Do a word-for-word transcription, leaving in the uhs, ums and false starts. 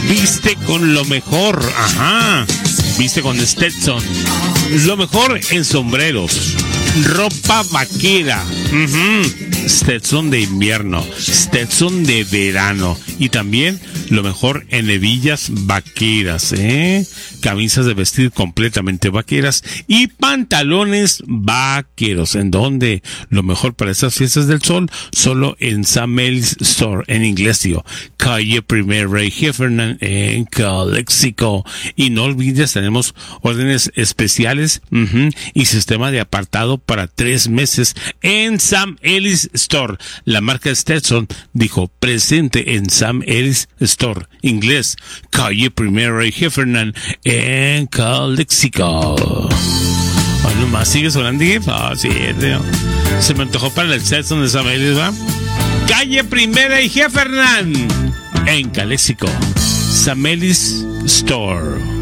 Viste con lo mejor, ajá. Viste con Stetson. Lo mejor en sombreros. Ropa vaquera. Uh-huh. Stetson de invierno. Stetson de verano. Y también lo mejor en hebillas vaqueras, ¿eh? Camisas de vestir completamente vaqueras y pantalones vaqueros. ¿En dónde? Lo mejor para estas fiestas del sol, solo en Sam Ellis Store, en inglés, tío. Calle Primera y Heffernan en Calexico. Y no olvides, tenemos órdenes especiales uh-huh, y sistema de apartado para tres meses en Sam Ellis Store. La marca Stetson dijo presente en Sam Ellis Store, inglés, calle Primera y Heffernan en Calexico. Oh, nomás sigue sonando. Oh, sí, tío. Se me antojó para el Stetson de Sam Ellis, ¿va? Calle Primera y Heffernan en Calexico, Sam Ellis Store.